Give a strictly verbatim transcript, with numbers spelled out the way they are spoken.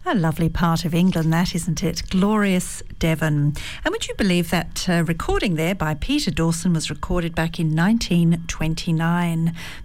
A lovely part of England, that, isn't it? Glorious Devon. And would you believe that uh, recording there by Peter Dawson was recorded back in nineteen twenty-nine?